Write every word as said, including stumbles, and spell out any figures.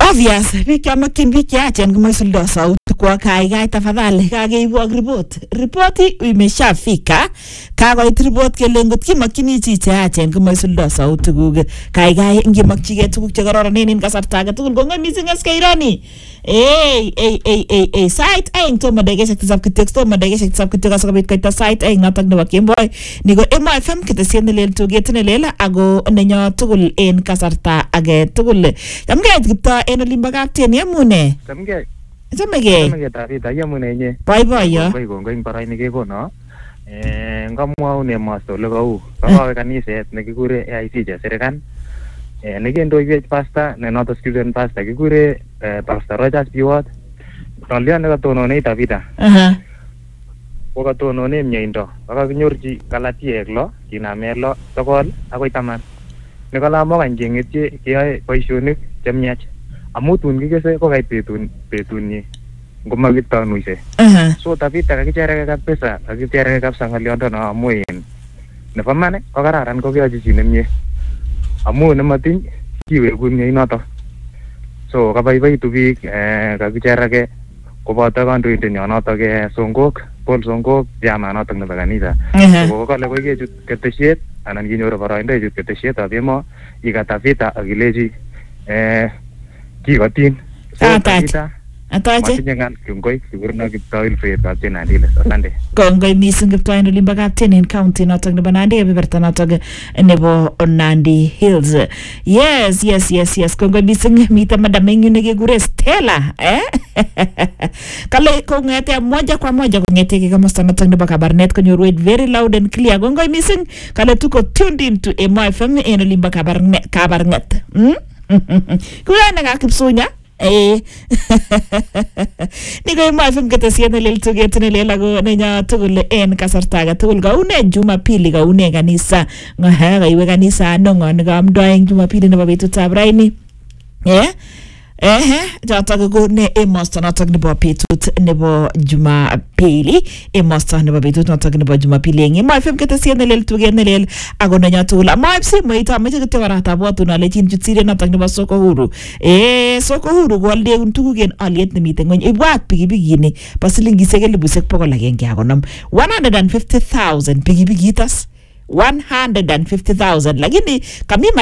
Obvious, biik chomakyin biik cheyachen komoisuldo sauti kwa kaikai tafadhali kakeibwok report. Report imeshafika, kakoit report kele ngot kimakyini chi cheyachen komoisuldo sauti kuk. Kaikai ngimakchigei tuguk chekororonen en kasarta age tugul kongoi missing S K Ironi. Ey, ey, ey, ey, ey, site aeng tomo dakikaishek tisab kityo, tomo dakikaishek tisab kityo asikobit koita site aeng notok nebo Kemboi. Niko Emo F M ketesiet nelel tuget nelel ako nenyo tugul en kasarta age tugul. Chamgei Kiptoo en olimbo kaptien yamune. Chamgei. Chamgei. Chamgei David yamune nye. Boiboiyo. Kongoi kongoi ing baraini kekono. Eh ngamwaun emosto ole kou. Kawe kaniset nekikure A I C Cheserikan. Eh nekendoiwech pastor ne noto student pastor kikure Pastor Rogers Biwot. Tolyo nekatonone Davida. Aha. Kokatonone mieindo. Kakanyorchi kalatiek lo, kiname lo, sokol akoi taman. Nekalamok any kengetye keyoe boisionik chemiach. Amu tun kikese kokait betun betunyi ngomakitonuise. Aha. So Davida kakichereke kabisa, kakichereke kabisa ng'oliondono amu en nebo man ko kararan ko keyochi chi nemie. Amu nematiny kiwekun mienoto. So kabaibaitu biik eh kakichereke koboto kandoindenyo notok eh Songok, Paul Songok, jama notok nebo kanisa. So kale koe kechut ketesiet anan kinyoru boroindo ichut ketesietab Emo ikata vita akilechi eh kikotin. Atache. Atache. Matinyengan kongoi sigurno Kiptoo Ilfred kaptien Nandile. Asante. Kongoi missing Kiptoo en olimbo kaptien en county notok nebo Nandi kebeberta notok nebo Nandi Hills. Yes, yes, yes, yes. Kongoi missing mita madam eng yun nekekure Stella. Eh? Kale kongete moja kwa moja kongete kikomosta notok nebo Kabarnet konyorwech very loud and clear. Kongoi missing kale tuko tuned into Emo F M en olimbo Kabarnet. Kabarnet. Hmm? Kula nga Kipsunya. Eh. Niko Emo F M ketesiet nelel tuget nelel ako nenyo tugul en kasarta age tugul kaune Jumapili kaune kanisa ngaha kaiwe kanisa nongon kamdo eng Jumapili nebo betutab raini. Eh? Eh, jotok ko ne emosto notok nebo betut nebo Jumapili, emosto nebo betut notok nebo Jumapili eng Emo F M ketesiet nelel tuget nelel ako nenyo tugul. Amaib simoit ameche kityo kora tabwatun ale chin chut siret notok nebo Soko Huru. Eh, Soko Huru koaldeun tuguk en aliet nemiten ng'ony. Ibwat pikipikini bo silingisiek elibusiek bokol agenge ak konom. one hundred fifty thousand pikipikitas. one hundred fifty thousand lakini kami